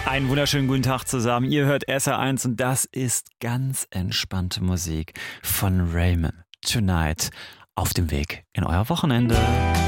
Einen wunderschönen guten Tag zusammen. Ihr hört SR1 und das ist ganz entspannte Musik von Raymond Tonight auf dem Weg in euer Wochenende.